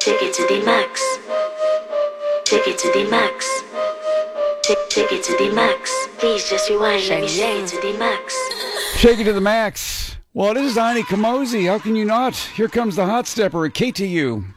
Take it to the max. Take it to the max. Take it to the max. Please just rewind. Let me take it to the max. Shake it to the max. Well, it is Ani Kamosi. How can you not? Here comes the hot stepper at KTU.